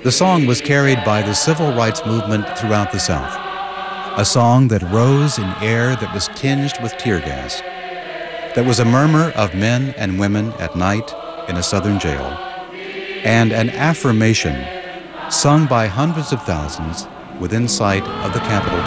The song was carried by the civil rights movement throughout the South. A song that rose in air that was tinged with tear gas, that was a murmur of men and women at night in a Southern jail, and an affirmation sung by hundreds of thousands within sight of the Capitol